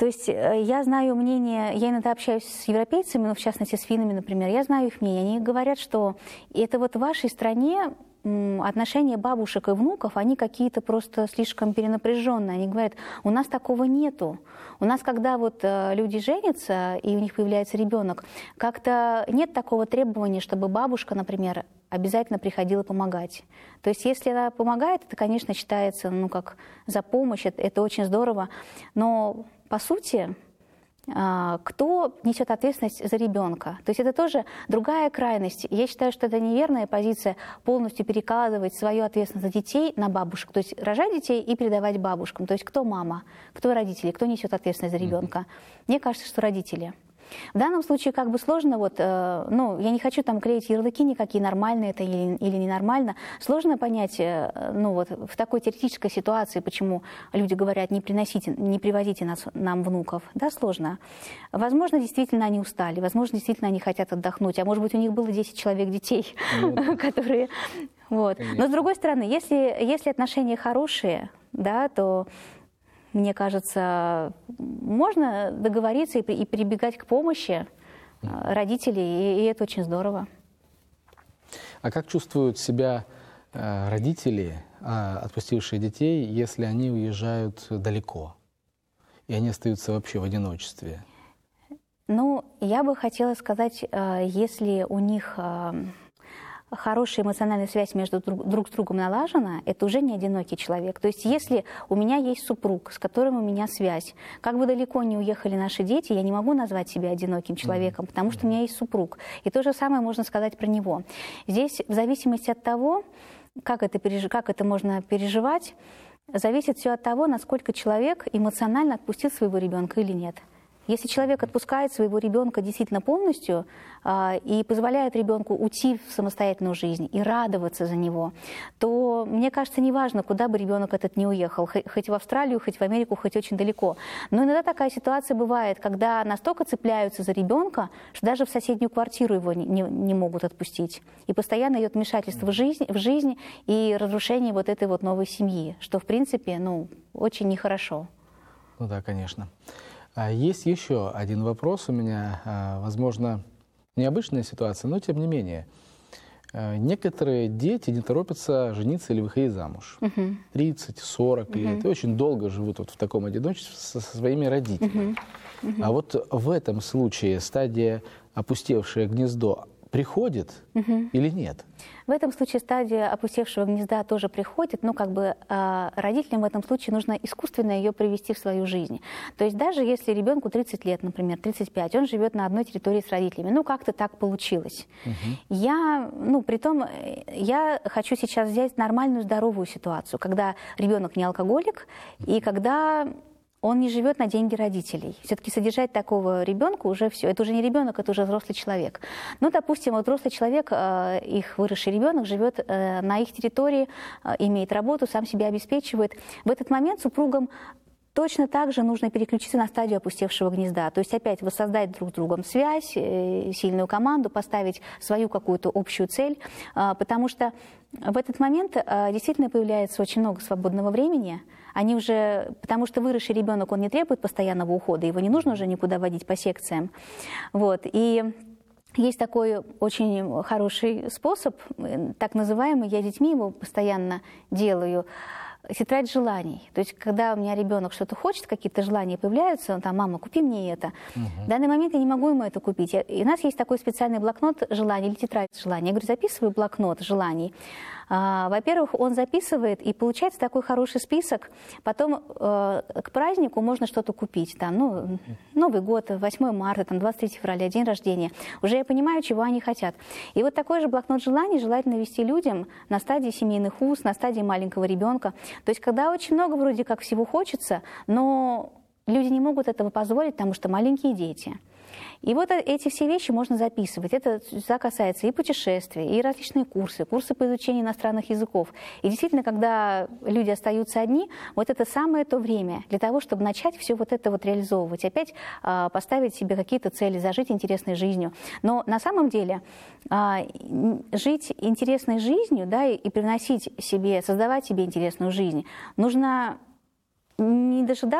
То есть я знаю мнение, я иногда общаюсь с европейцами, ну, в частности с финнами, например, я знаю их мнение. Они говорят, что это вот в вашей стране отношения бабушек и внуков, они какие-то просто слишком перенапряженные. Они говорят, у нас такого нету. У нас, когда вот люди женятся, и у них появляется ребенок, как-то нет такого требования, чтобы бабушка, например, обязательно приходила помогать. То есть если она помогает, это, конечно, считается, ну, как за помощь, это очень здорово. Но, по сути, кто несет ответственность за ребенка? То есть это тоже другая крайность. Я считаю, что это неверная позиция полностью перекладывать свою ответственность за детей на бабушек. То есть рожать детей и передавать бабушкам. То есть кто мама, кто родители, кто несет ответственность за ребенка? Мне кажется, что родители. В данном случае как бы сложно, вот, ну, я не хочу там клеить ярлыки никакие, нормально это или ненормально. Сложно понять, ну, вот, в такой теоретической ситуации, почему люди говорят, не привозите нам внуков. Да, сложно. Возможно, действительно они устали, возможно, действительно они хотят отдохнуть, а может быть, у них было 10 человек детей, которые... Вот. Но с другой стороны, если отношения хорошие, да, то... Мне кажется, можно договориться и прибегать к помощи родителей, и это очень здорово. А как чувствуют себя родители, отпустившие детей, если они уезжают далеко, и они остаются вообще в одиночестве? Ну, я бы хотела сказать, если у них... хорошая эмоциональная связь между друг с другом налажена, это уже не одинокий человек. То есть если у меня есть супруг, с которым у меня связь, как бы далеко не уехали наши дети, я не могу назвать себя одиноким человеком, потому что у меня есть супруг. И то же самое можно сказать про него. Здесь в зависимости от того, как это можно переживать, зависит все от того, насколько человек эмоционально отпустил своего ребенка или нет. Если человек отпускает своего ребенка действительно полностью и позволяет ребенку уйти в самостоятельную жизнь и радоваться за него, то, мне кажется, неважно, куда бы ребенок этот не уехал, хоть в Австралию, хоть в Америку, хоть очень далеко. Но иногда такая ситуация бывает, когда настолько цепляются за ребенка, что даже в соседнюю квартиру его не могут отпустить. И постоянно идет вмешательство в жизнь и разрушение вот этой вот новой семьи, что, в принципе, ну, очень нехорошо. Ну да, конечно. Есть еще один вопрос у меня, возможно, необычная ситуация, но тем не менее. Некоторые дети не торопятся жениться или выходить замуж. 30-40 лет, и очень долго живут вот в таком одиночестве со своими родителями. А вот в этом случае стадия опустевшее гнездо приходит или нет? В этом случае стадия опустевшего гнезда тоже приходит, но как бы родителям в этом случае нужно искусственно ее привести в свою жизнь. То есть даже если ребенку 30 лет, например, 35, он живет на одной территории с родителями, ну как-то так получилось. Я хочу сейчас взять нормальную здоровую ситуацию, когда ребенок не алкоголик и когда он не живет на деньги родителей. Все-таки содержать такого ребенка уже все. Это уже не ребенок, это уже взрослый человек. Ну, допустим, вот взрослый человек, их выросший ребенок, живет на их территории, имеет работу, сам себя обеспечивает. В этот момент супругам точно так же нужно переключиться на стадию опустевшего гнезда. То есть опять воссоздать друг с другом связь, сильную команду, поставить свою какую-то общую цель, потому что в этот момент действительно появляется очень много свободного времени. Потому что выросший ребенок, он не требует постоянного ухода, его не нужно уже никуда водить по секциям. Вот. И есть такой очень хороший способ, так называемый, я с детьми его постоянно делаю, тетрадь желаний. То есть, когда у меня ребенок что-то хочет, какие-то желания появляются, он там, мама, купи мне это. В данный момент я не могу ему это купить. И у нас есть такой специальный блокнот желаний или тетрадь желаний. Я говорю, записывай блокнот желаний. Во-первых, он записывает, и получается такой хороший список. Потом к празднику можно что-то купить. Там, ну, Новый год, 8 марта, там, 23 февраля, день рождения. Уже я понимаю, чего они хотят. И вот такой же блокнот желаний желательно вести людям на стадии семейных уз, на стадии маленького ребенка. То есть, когда очень много вроде как всего хочется, но люди не могут этого позволить, потому что маленькие дети. И вот эти все вещи можно записывать. Это касается и путешествий, и различные курсы по изучению иностранных языков. И действительно, когда люди остаются одни, вот это самое то время для того, чтобы начать все вот это вот реализовывать. Опять поставить себе какие-то цели, зажить интересной жизнью. Но на самом деле жить интересной жизнью, да, и привносить себе, создавать себе интересную жизнь, нужно не дожидаться